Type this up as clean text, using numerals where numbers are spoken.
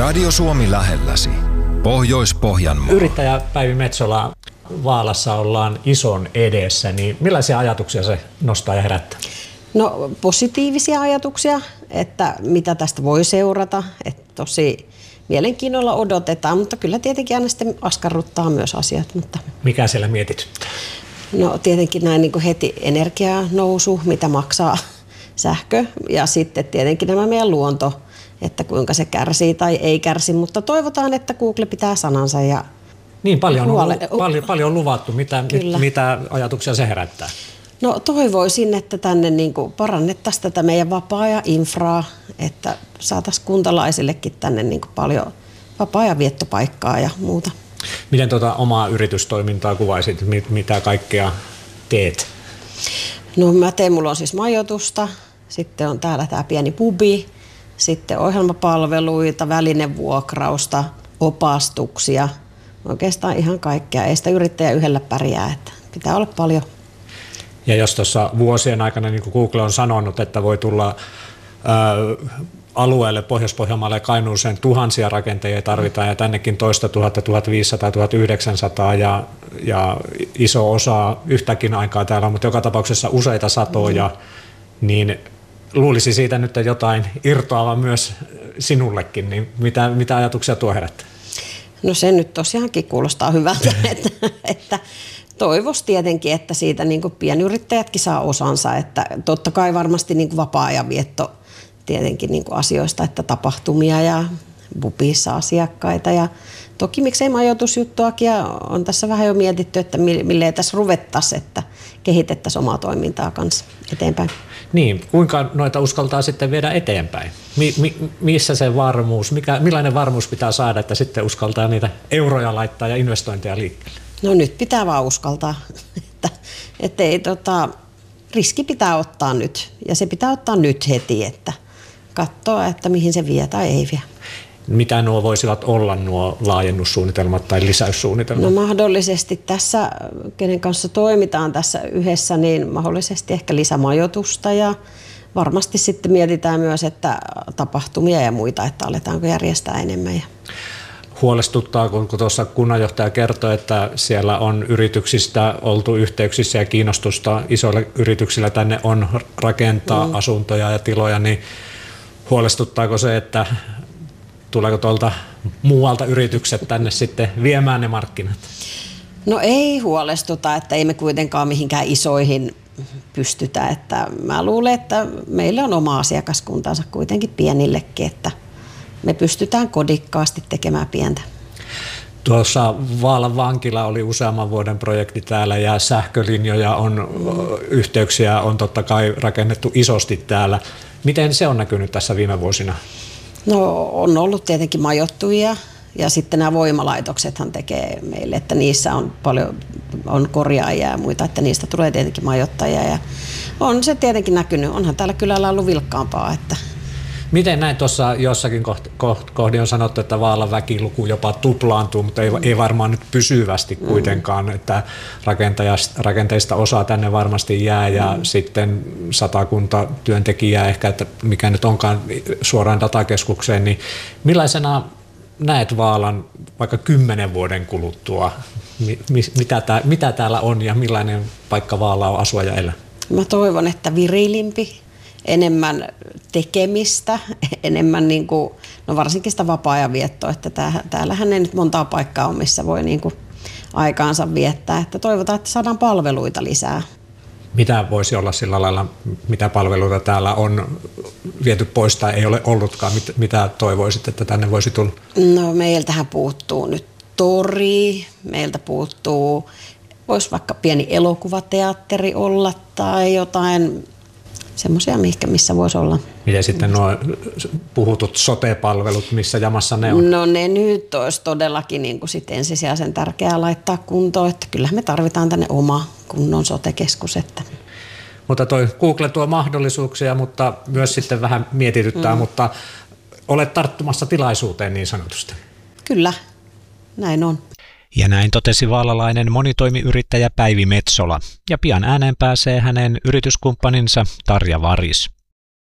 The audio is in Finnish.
Radio Suomi lähelläsi. Pohjois-Pohjanmaa. Yrittäjä Päivi Metsola, Vaalassa ollaan ison edessä, niin millaisia ajatuksia se nostaa ja herättää? No positiivisia ajatuksia, että mitä tästä voi seurata, että tosi mielenkiinnolla odotetaan, mutta kyllä tietenkin aina sitten askarruttaa myös asiat. Mutta mikä siellä mietit? No tietenkin näin niin kuin heti energianousu, mitä maksaa sähkö ja sitten tietenkin nämä meidän luonto, että kuinka se kärsii tai ei kärsi, mutta toivotaan, että Google pitää sanansa. Ja niin paljon on luvattu. Mitä ajatuksia se herättää? No toivoisin, että tänne niin kuin parannettaisiin tätä meidän vapaa-ajan infraa, että saataisiin kuntalaisillekin tänne niin kuin paljon vapaa-ajan viettopaikkaa ja muuta. Miten omaa yritystoimintaa kuvaisit? Mitä kaikkea teet? No mulla on siis majoitusta, sitten on täällä tämä pieni pubi, sitten ohjelmapalveluita, välinevuokrausta, opastuksia, oikeastaan ihan kaikkea. Ei sitä yrittäjä yhdellä pärjää, että pitää olla paljon. Ja jos tuossa vuosien aikana, niin kuin Google on sanonut, että voi tulla alueelle, Pohjois-Pohjanmaalle ja Kainuuseen tuhansia rakentajia tarvitaan ja tännekin 1000, 1500, 1900 ja iso osa yhtäkin aikaa täällä on, mutta joka tapauksessa useita satoja, niin luulisi siitä nyt jotain irtoava myös sinullekin, niin mitä ajatuksia tuo herättää? No se nyt tosiaankin kuulostaa hyvältä, että toivoisi tietenkin, että siitä niin kuin pienyrittäjätkin saa osansa, että totta kai varmasti niin kuin vapaa-ajan vietto tietenkin niin kuin asioista, että tapahtumia ja pubissa asiakkaita ja toki miksei majoitusjuttuakin ja on tässä vähän jo mietitty, että milleen tässä ruvettaisiin, että kehitettäisiin omaa toimintaa kanssa eteenpäin. Niin, kuinka noita uskaltaa sitten viedä eteenpäin? Missä se varmuus, millainen varmuus pitää saada, että sitten uskaltaa niitä euroja laittaa ja investointeja liikkeelle? No nyt pitää vaan uskaltaa, että ei, riski pitää ottaa nyt ja se pitää ottaa nyt heti, että katsoa, että mihin se vie tai ei vie. Mitä nuo voisivat olla nuo laajennussuunnitelmat tai lisäyssuunnitelmat? No mahdollisesti tässä, kenen kanssa toimitaan tässä yhdessä, niin mahdollisesti ehkä lisämajoitusta ja varmasti sitten mietitään myös, että tapahtumia ja muita, että aletaanko järjestää enemmän. Huolestuttaa, kun tuossa kunnanjohtaja kertoi, että siellä on yrityksistä oltu yhteyksissä ja kiinnostusta isoilla yrityksillä tänne on rakentaa asuntoja ja tiloja, niin huolestuttaako se, että tuleeko tuolta muualta yritykset tänne sitten viemään ne markkinat? No ei huolestuta, että ei me kuitenkaan mihinkään isoihin pystytä. Että mä luulen, että meillä on oma asiakaskuntansa kuitenkin pienillekin, että me pystytään kodikkaasti tekemään pientä. Tuossa Vaalan vankila oli useamman vuoden projekti täällä ja sähkölinjoja yhteyksiä on totta kai rakennettu isosti täällä. Miten se on näkynyt tässä viime vuosina? No on ollut tietenkin majoittujia ja sitten nämä voimalaitoksethan tekee meille, että niissä on paljon korjaajia ja muita, että niistä tulee tietenkin majoittajia ja on se tietenkin näkynyt. Onhan täällä kylällä ollut vilkkaampaa. Että miten näin tuossa jossakin kohdin on sanottu, että Vaalan väkiluku jopa tuplaantuu, mutta ei varmaan nyt pysyvästi kuitenkaan, että rakenteista osa tänne varmasti jää ja sitten 100 työntekijää ehkä, että mikä nyt onkaan suoraan datakeskukseen, niin millaisena näet Vaalan vaikka 10 vuoden kuluttua? Mitä täällä on ja millainen paikka Vaala on asua ja elää? Mä toivon, että virilimpi. Enemmän tekemistä, enemmän niin kuin, no varsinkin sitä vapaa-ajan viettoa, että täällähän ei nyt montaa paikkaa ole, missä voi niin kuin aikaansa viettää, että toivotaan, että saadaan palveluita lisää. Mitä voisi olla sillä lailla, mitä palveluita täällä on viety pois tai ei ole ollutkaan, mitä toivoisit, että tänne voisi tulla? No meiltähän puuttuu nyt tori, meiltä puuttuu, voisi vaikka pieni elokuvateatteri olla tai jotain semmoisia, missä voisi olla. Miten sitten nuo puhutut sote-palvelut, missä jamassa ne on? No ne nyt olisi todellakin niin kuin sit ensisijaisen tärkeää laittaa kuntoon, että kyllähän me tarvitaan tänne oma kunnon sote-keskus. Että. Mutta toi Google tuo mahdollisuuksia, mutta myös sitten vähän mietityttää, mutta olet tarttumassa tilaisuuteen niin sanotusti. Kyllä, näin on. Ja näin totesi vaalalainen monitoimiyrittäjä Päivi Metsola, ja pian ääneen pääsee hänen yrityskumppaninsa Tarja Varis.